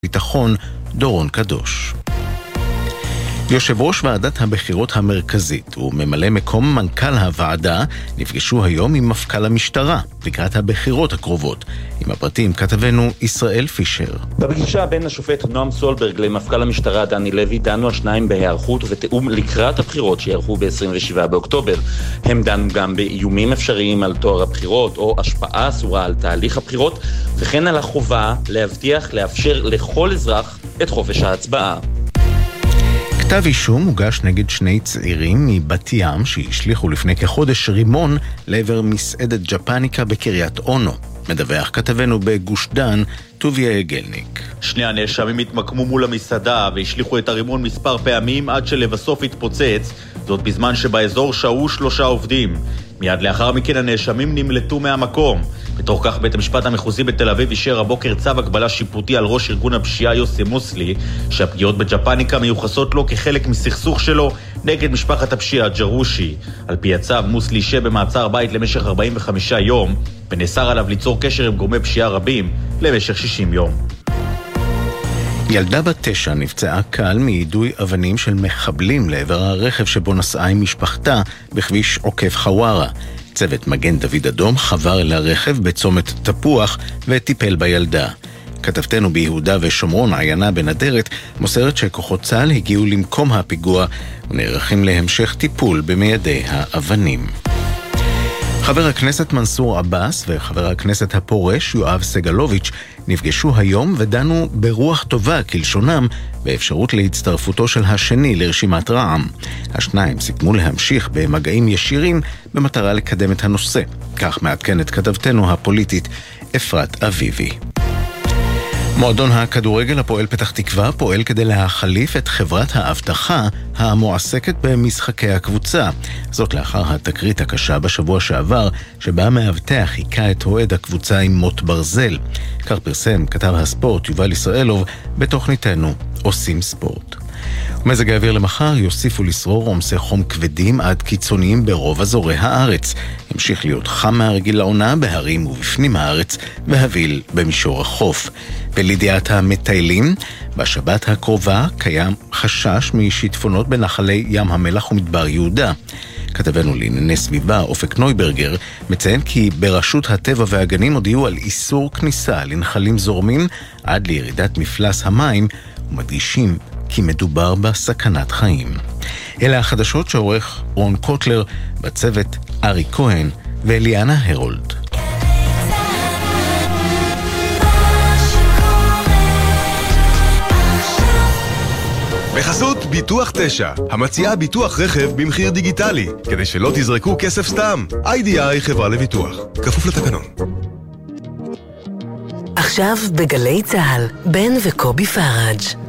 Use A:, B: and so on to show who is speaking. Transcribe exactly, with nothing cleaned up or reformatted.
A: ביטחון דורון קדוש. יושב ראש ועדת הבחירות המרכזית וממלא מקום מנכ"ל הוועדה נפגשו היום עם מפכ"ל המשטרה לקראת הבחירות הקרובות. עם הפרטים כתבנו ישראל פישר.
B: בפגישה בין השופט נועם סולברג למפכ"ל המשטרה דני לוי דנו השניים בהיערכות ובתאום לקראת הבחירות שיערכו ב-עשרים ושבעה באוקטובר. הם דנו גם באיומים אפשריים על תואר הבחירות או השפעה אסורה על תהליך הבחירות, וכן על החובה להבטיח לאפשר לכל אזרח את חופש ההצבעה.
A: כתב אישום הוגש נגד שני צעירים מבת ים שהשליחו לפני כחודש רימון לעבר מסעדת ג'פניקה בקריית אונו. מדווח כתבנו בגוש דן, טוביה גלניק.
C: שני הנאשמים התמקמו מול המסעדה והשליחו את הרימון מספר פעמים עד שלבסוף התפוצץ, זאת בזמן שבאזור שהו שלושה עובדים. מיד לאחר מכן הנאשמים נמלטו מהמקום. בתוך כך בית המשפט המחוזי בתל אביב אישר הבוקר צו הגבלה שיפוטי על ראש ארגון הפשיעה יוסי מוסלי, שהפגיעות בג'פניקה מיוחסות לו כחלק מסכסוך שלו נגד משפחת הפשיעה ג'רושי. על פי הצו מוסלי יישב במעצר בית למשך ארבעים וחמישה יום, ונאסר עליו ליצור קשר עם גורמי פשיעה רבים למשך שישים יום.
A: ילדה בת תשע נפצעה קל מיידוי אבנים של מחבלים לעבר הרכב שבו נסעה עם משפחתה בכביש עוקף חווארה. צוות מגן דוד אדום חבר אל הרכב בצומת תפוח וטיפל בילדה. כתבתנו ביהודה ושומרון עיינה בנדרת מוסרת שכוחות צה"ל הגיעו למקום הפיגוע ונערכים להמשך טיפול במיידי האבנים. חבר הכנסת מנסור עבאס וחבר הכנסת הפורש יואב סגלוביץ' נפגשו היום ודנו ברוח טובה כלשונם באפשרות להצטרפותו של השני לרשימת רע"מ. השניים סיכמו להמשיך במגעים ישירים במטרה לקדם את הנושא. כך מעדכנת כתבתנו הפוליטית אפרת אביבי. מועדון הכדורגל הפועל פתח תקווה פועל כדי להחליף את חברת האבטחה המועסקת במשחקי הקבוצה. זאת לאחר התקרית הקשה בשבוע שעבר, שבה מאבטח חיכה את אוהד הקבוצה עם מוט ברזל. כך פרסם כתב הספורט יובל ישראלוב בתוכניתנו עושים ספורט. ומזג האוויר למחר יוסיפו לשרור עומסי חום כבדים עד קיצוניים ברוב אזורי הארץ. ימשיך להיות חם מהרגיל לעונה בהרים ובפנים הארץ והביל במישור החוף. ולידיעת המטיילים, בשבת הקרובה קיים חשש משיטפונות בנחלי ים המלח ומדבר יהודה. כתבנו לענייני סביבה אופק נויברגר מציין כי ברשות הטבע והגנים הודיעו על איסור כניסה לנחלים זורמים עד לירידת מפלס המים, ומדגישים כי מדובר בסכנת חיים. אלה החדשות שעורך רון קוטלר, בצוות ארי כהן ואליאנה הרולד.
D: בחסות ביטוח תשע, המציעה ביטוח רכב במחיר דיגיטלי, כדי שלא תזרקו כסף סתם. איי די איי חברה לביטוח, כפוף לתקנון.
E: עכשיו בגלי צהל, בן וקובי פראג'.